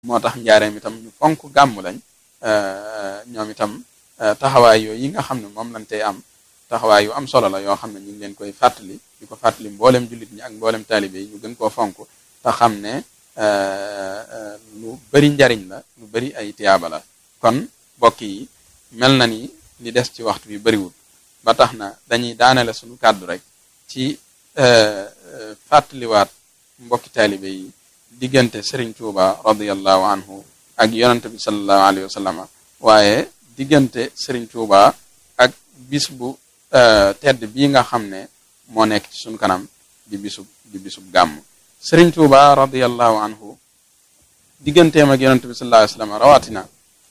moo tax njaareem itam ñu fonk gàmm lañ ñoom itam taxawaay yooyu yi nga xam ne moom lañ tey am taxawaay yu am solo la yoo xam ne ñu ngi leen koy fàttali di ko fàttali mboolem jullit ñi ak mboolem taalibe yi ñu gën koo fonk te xam ne lu bari njariñ la lu bari ay tiyaaba la kon mbokk yi mel na ni li des ci waxtu bi bariwul ba tax na dañuy daanele suñu kàddu rek ci fàttaliwaat mbokki taalibe yi diggante Serigne Touba radiyallahu anhu ak yonante bi sallallahu alayhi wa sallam waaye diggante Serigne Touba ak bis bu tedd bii nga xam ne moo nekk ci suñu kanam di bisub gàmm Serigne Touba radiyallahu anhu digganteem ak yonante bi sallallahu alayhi wa sallam rawatina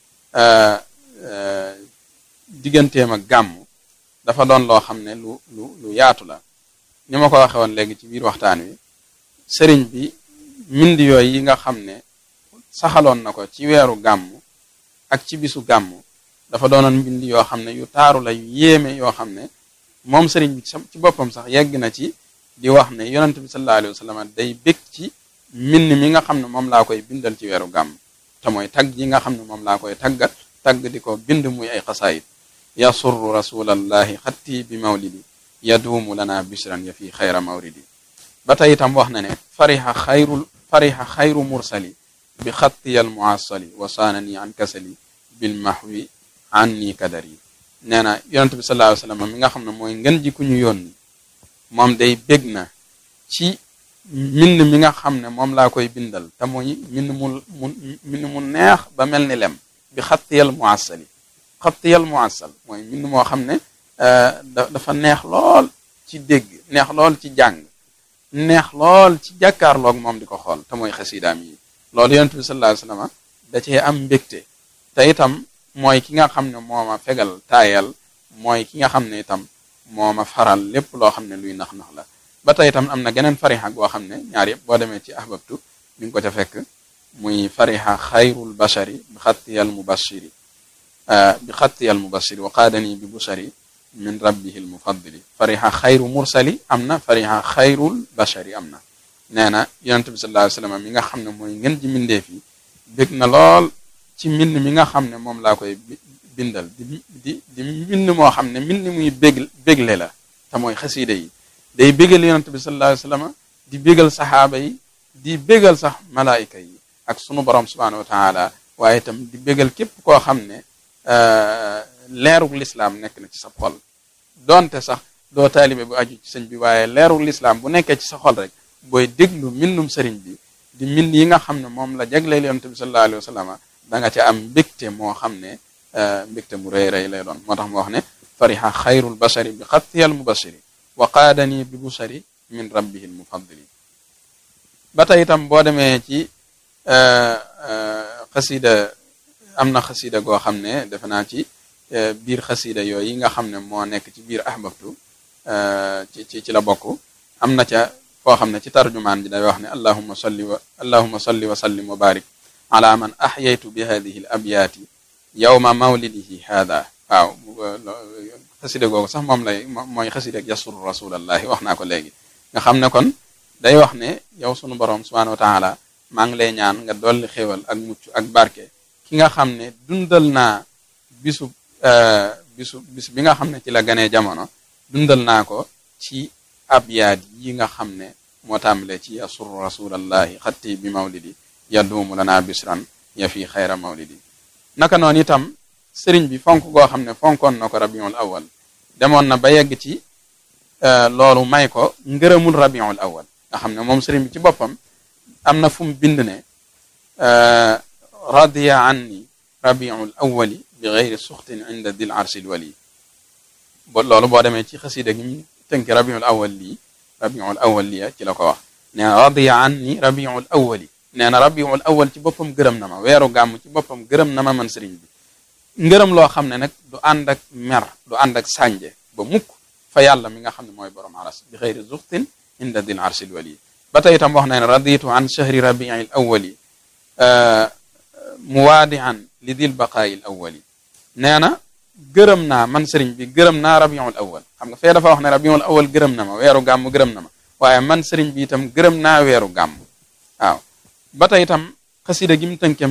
digganteem ak gàmm dafa doon loo xam ne lu yaatu la ni ma ko waxe woon léegi ci biir waxtaan wi sëriñ bi mbind yooyu yi nga xam ne saxaloon na ko ci weeru gàmm ak ci bisu gàmm dafa doonoon mbind yoo xam ne yu taaru la yu yéeme yoo xam ne moom sëriñ bi ci boppam sax yegg na ci di wax ne yonent bi sallallahu alayhi wa sallam day bég ci mbind mi nga xam ne moom laa koy bindal ci weeru gàmm te mooy tagg yi nga xam ne moom laa koy tagg di ko bind muy ay xasaayid yasurru rasulallahi xatti bi mawlidi yaduumu lana bishran ya fi xayra mawridi ba tey itam wax na ne fariha xayru mursali bi xattiyal muasali wa saanani an kasali bil mahwi anni kadari nee na yonent bi sallallahu alayhi wa sallam mi nga xam ne mooy ngën ji ku ñu yónni moom day bég na ci mbind mi nga xam ne moom laa koy bindal te mooy mbind mu neex ba mel ni lem bi xattiyal muasali xattiyal muasal mooy mbind moo xam ne dafa neex lool ci dégg neex lool ci jàng neex lool ci jàkkaarloog moom di ko xool te mooy xasidaam yi loolu yonent bi sallallahu alayhi wasallam da cee am mbégte te itam mooy ki nga xam ne moo ma fegal taayal mooy ki nga xam ne itam moo ma faral lépp loo xam ne luy nax-nax la ba tey itam am na geneen farixa goo xam ne ñaar yëpp boo demee ci ahbabtu mi ngi ko ca fekk muy farixa xayrul bashari bi xattiyal mubashiri wa qaadani bi busari min rabbihil mufaddili farixa xayru mursali am na farixa xayrul bashari am na nee na yonent bi sallallahu alayhi wasallam mi nga xam ne mooy ngeen ji mbindeef yi bég na lool ci mbind mi nga xam ne moom laa koy bindal di mbind moo xam ne mbind muy bégle la te mooy xasiida yi day bégal yonent bi sallallahu alayhi wasallam di bégal saxaaba yi di bégal sax malaayika yi ak sunu borom subhanahu wa taala waaye itam di bégal képp koo xam ne leerug lislaam nekk na ci sa xol donte sax doo taalibe bu aju ci sëñ bi waaye leerug lislaam bu nekkee ci sa xol rek booy déglu mbindum sëriñ bi di mbind yi nga xam ne moom la jagleel yonent bi sallallahu alayhi wa sallam da nga ca am mbégte moo xam ne mbégte mu rëy rëy lay doon moo tax mu wax ne fariha xayrul bashari bi xattiyal mubashiri wa qaadani bi busari min rabbihil mufaddili ba tey itam boo demee ci xasida am na xasida goo xam ne defe naa ci biir xasida yooyu nga xam ne moo nekk ci biir ahbabtu ci la bokk am na ca foo xam ne ci tarjumaan ji day wax ne allahumma salli wa sallim wa barik ala man ahyaytu bi hadhihi al abyaati yawma mawlidihi hada waaw xasida googu sax moom lay mooy xasida yasur rasulallahi wax naa ko léegi nga xam ne kon day wax ne yow sunu borom subhanahu wa taala maa ngi lay ñaan nga dolli xéwal ak mucc ak barke ki nga xam ne dundal naa bis bi nga xam ne ci la ganee jamono dundal naa ko ci abyaat yi nga xam ne moo tàmbalee ci yasur rasulallahi xatti bi mawlidi yaduumu lana bisran ya fi xayra mawlidi naka noonu itam sëriñ bi fonk goo xam ne fonkoon na ko rabiul awal demoon na ba yegg ci loolu may ko ngërëmul rabiul awal nga xam ne moom sëriñ bi ci boppam am na fu mu bind ne radiya anni rabiul awali bi gayri suxtin inda dil arsil wali loolu boo demee ci xasida gi mu tënki rabiul awal lii ci la ko wax nee na radiya anni rabiul awali nee na rabiul awal ci boppam gërëm na ma weeru gàmm ci boppam gërëm na ma man sëriñ bi ngërëm loo xam ne nag du ànd ak mer du ànd ak sànje ba mukk fa yàlla mi nga xam ne mooy borom aras bi xëyri zuxtin inda dil arsil wali ba tey itam wax na ne raditu an shahri rabiil awali muwaadian li dil baqaayil awali nee na gërëm naa man sëriñ bi gërëm naa rabiul awal xam nga fee dafa wax ne rabiul awal gërëm na ma weeru gàmm gërëm na ma waaye man sëriñ bi itam gërëm naa weeru gàmm waaw ba tey itam xasida gi mu tënke